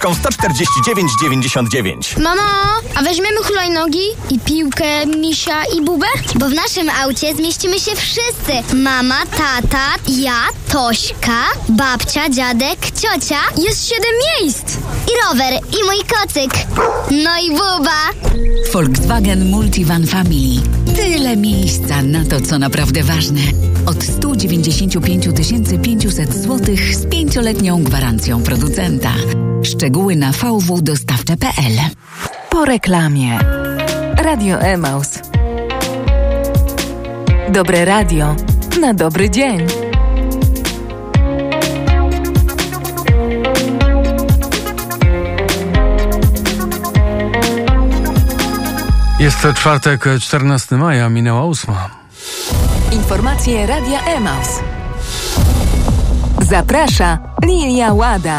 zniżką 149,99. Mamo, a weźmiemy hulajnogi i piłkę, misia i bubę? Bo w naszym aucie zmieścimy się wszyscy. Mama, tata, ja, Tośka, babcia, dziadek, ciocia. Jest 7 miejsc. I rower, i mój kocyk. No i buba. Volkswagen Multivan Family. Tyle miejsca na to, co naprawdę ważne. Od 195 500 zł z 5-letnią gwarancją producenta. Szczegóły na vwdostawcze.pl. Po reklamie. Radio Emaus. Dobre radio na dobry dzień. Jest to czwartek, 14 maja, minęła 8. Informacje Radia Emaus. Zaprasza Lilia Łada.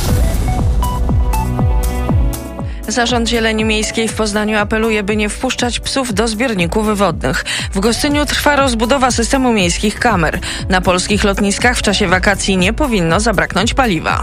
Zarząd Zieleni Miejskiej w Poznaniu apeluje, by nie wpuszczać psów do zbiorników wodnych. W Gostyniu trwa rozbudowa systemu miejskich kamer. Na polskich lotniskach w czasie wakacji nie powinno zabraknąć paliwa.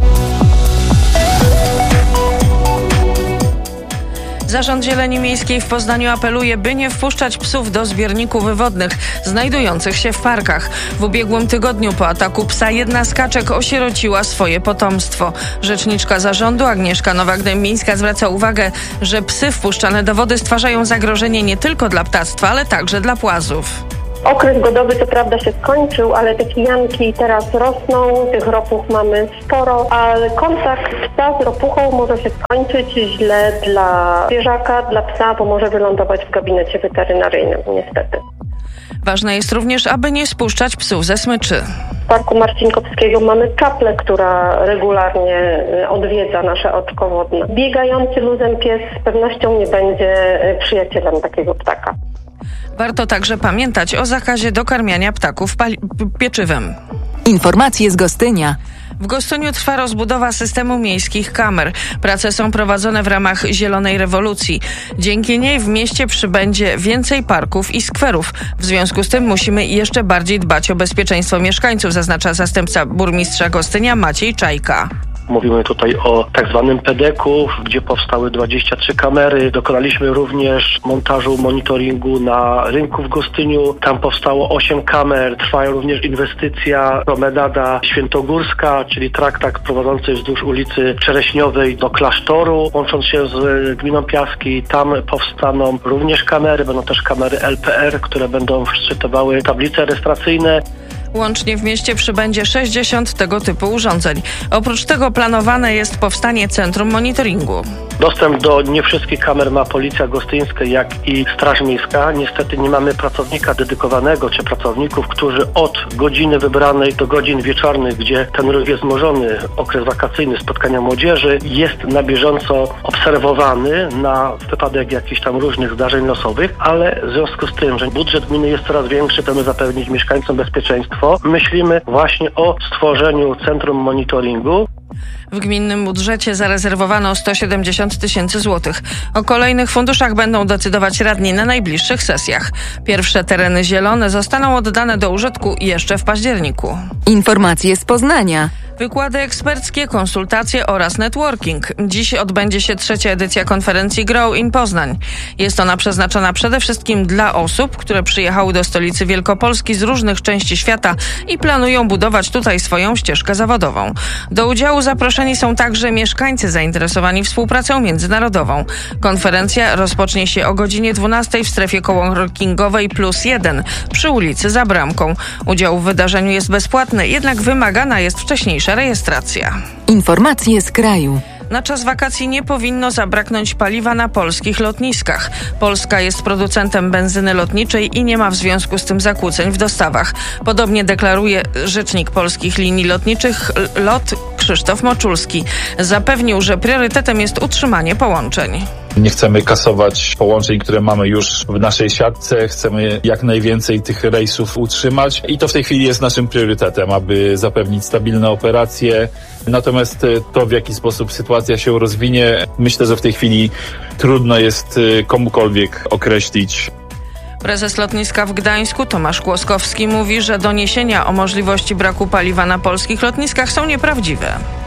Zarząd Zieleni Miejskiej w Poznaniu apeluje, by nie wpuszczać psów do zbiorników wodnych znajdujących się w parkach. W ubiegłym tygodniu po ataku psa jedna z kaczek osierociła swoje potomstwo. Rzeczniczka zarządu Agnieszka Nowak-Dębińska zwraca uwagę, że psy wpuszczane do wody stwarzają zagrożenie nie tylko dla ptactwa, ale także dla płazów. Okres godowy co prawda się skończył, ale te kijanki teraz rosną, tych ropuch mamy sporo, ale kontakt psa z ropuchą może się skończyć źle dla zwierzaka, dla psa, bo może wylądować w gabinecie weterynaryjnym, niestety. Ważne jest również, aby nie spuszczać psów ze smyczy. W Parku Marcinkowskiego mamy czaplę, która regularnie odwiedza nasze oczko wodne. Biegający luzem pies z pewnością nie będzie przyjacielem takiego ptaka. Warto także pamiętać o zakazie dokarmiania ptaków pieczywem. Informacje z Gostynia. W Gostyniu trwa rozbudowa systemu miejskich kamer. Prace są prowadzone w ramach Zielonej Rewolucji. Dzięki niej w mieście przybędzie więcej parków i skwerów. W związku z tym musimy jeszcze bardziej dbać o bezpieczeństwo mieszkańców, zaznacza zastępca burmistrza Gostynia Maciej Czajka. Mówimy tutaj o tak zwanym PEDEK-u, gdzie powstały 23 kamery. Dokonaliśmy również montażu monitoringu na rynku w Gostyniu. Tam powstało 8 kamer. Trwa również inwestycja promenada Świętogórska, czyli traktat prowadzący wzdłuż ulicy Czereśniowej do klasztoru, łącząc się z gminą Piaski. Tam powstaną również kamery, będą też kamery LPR, które będą szczytowały tablice rejestracyjne. Łącznie w mieście przybędzie 60 tego typu urządzeń. Oprócz tego planowane jest powstanie centrum monitoringu. Dostęp do nie wszystkich kamer ma Policja Gostyńska, jak i Straż Miejska. Niestety nie mamy pracownika dedykowanego, czy pracowników, którzy od godziny wybranej do godzin wieczornych, gdzie ten ruch jest wzmożony, okres wakacyjny, spotkania młodzieży, jest na bieżąco obserwowany na wypadek jakichś tam różnych zdarzeń losowych, ale w związku z tym, że budżet gminy jest coraz większy, chcemy zapewnić mieszkańcom bezpieczeństwo. Myślimy właśnie o stworzeniu centrum monitoringu. W gminnym budżecie zarezerwowano 170 000 złotych. O kolejnych funduszach będą decydować radni na najbliższych sesjach. Pierwsze tereny zielone zostaną oddane do użytku jeszcze w październiku. Informacje z Poznania. Wykłady eksperckie, konsultacje oraz networking. Dziś odbędzie się 3. edycja konferencji Grow in Poznań. Jest ona przeznaczona przede wszystkim dla osób, które przyjechały do stolicy Wielkopolski z różnych części świata i planują budować tutaj swoją ścieżkę zawodową. Do udziału zaproszeni są także mieszkańcy zainteresowani współpracą międzynarodową. Konferencja rozpocznie się o godzinie 12 w strefie coworkingowej +1 przy ulicy Za Bramką. Udział w wydarzeniu jest bezpłatny, jednak wymagana jest wcześniejsza rejestracja. Informacje z kraju. Na czas wakacji nie powinno zabraknąć paliwa na polskich lotniskach. Polska jest producentem benzyny lotniczej i nie ma w związku z tym zakłóceń w dostawach. Podobnie deklaruje rzecznik polskich linii lotniczych LOT Krzysztof Moczulski. Zapewnił, że priorytetem jest utrzymanie połączeń. Nie chcemy kasować połączeń, które mamy już w naszej siatce. Chcemy jak najwięcej tych rejsów utrzymać i to w tej chwili jest naszym priorytetem, aby zapewnić stabilne operacje. Natomiast to, w jaki sposób sytuacja się rozwinie, myślę, że w tej chwili trudno jest komukolwiek określić. Prezes lotniska w Gdańsku Tomasz Kłoskowski mówi, że doniesienia o możliwości braku paliwa na polskich lotniskach są nieprawdziwe.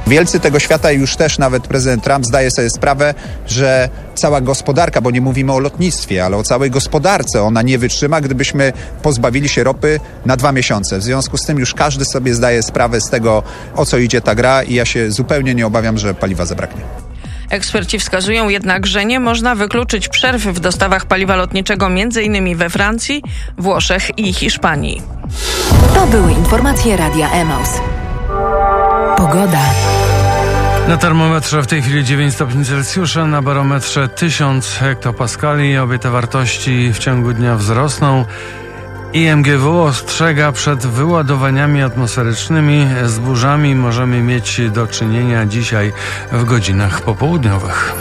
Wielcy tego świata, już też nawet prezydent Trump zdaje sobie sprawę, że cała gospodarka, bo nie mówimy o lotnictwie, ale o całej gospodarce, ona nie wytrzyma, gdybyśmy pozbawili się ropy na 2 miesiące. W związku z tym już każdy sobie zdaje sprawę z tego, o co idzie ta gra i ja się zupełnie nie obawiam, że paliwa zabraknie. Eksperci wskazują jednak, że nie można wykluczyć przerw w dostawach paliwa lotniczego m.in. we Francji, Włoszech i Hiszpanii. To były informacje Radia Emaus. Pogoda. Na termometrze w tej chwili 9 stopni Celsjusza, na barometrze 1000 hektopaskali. Obie te wartości w ciągu dnia wzrosną. IMGW ostrzega przed wyładowaniami atmosferycznymi. Z burzami możemy mieć do czynienia dzisiaj w godzinach popołudniowych.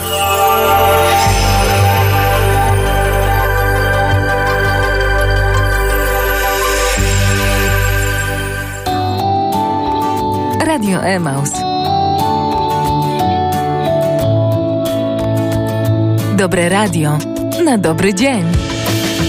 Radio Emaus. Dobre radio na dobry dzień.